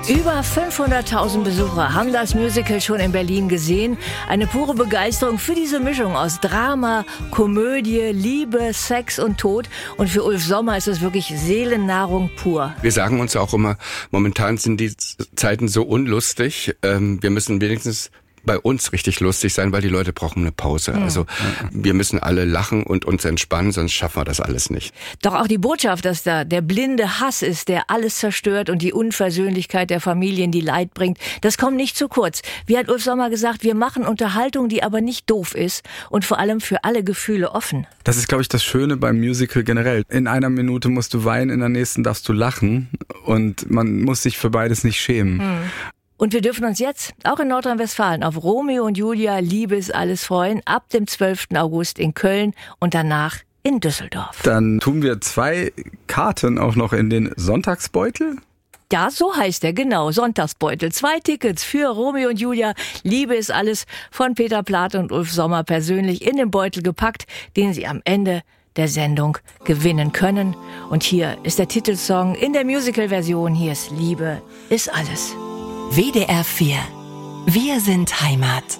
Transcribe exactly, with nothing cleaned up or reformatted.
Über fünfhunderttausend Besucher haben das Musical schon in Berlin gesehen. Eine pure Begeisterung für diese Mischung aus Drama, Komödie, Liebe, Sex und Tod. Und für Ulf Sommer ist es wirklich Seelennahrung pur. Wir sagen uns auch immer, momentan sind die Zeiten so unlustig. Ähm, wir müssen wenigstens bei uns richtig lustig sein, weil die Leute brauchen eine Pause. Mhm. Also wir müssen alle lachen und uns entspannen, sonst schaffen wir das alles nicht. Doch auch die Botschaft, dass da der blinde Hass ist, der alles zerstört und die Unversöhnlichkeit der Familien, die Leid bringt, das kommt nicht zu kurz. Wie hat Ulf Sommer gesagt, wir machen Unterhaltung, die aber nicht doof ist und vor allem für alle Gefühle offen. Das ist, glaube ich, das Schöne beim Musical generell. In einer Minute musst du weinen, in der nächsten darfst du lachen und man muss sich für beides nicht schämen. Mhm. Und wir dürfen uns jetzt, auch in Nordrhein-Westfalen, auf Romeo und Julia, Liebe ist alles freuen, ab dem zwölften August in Köln und danach in Düsseldorf. Dann tun wir zwei Karten auch noch in den Sonntagsbeutel. Ja, so heißt er, genau, Sonntagsbeutel. Zwei Tickets für Romeo und Julia, Liebe ist alles, von Peter Plate und Ulf Sommer persönlich in den Beutel gepackt, den Sie am Ende der Sendung gewinnen können. Und hier ist der Titelsong in der Musical-Version, hier ist Liebe ist alles. W D R vier. Wir sind Heimat.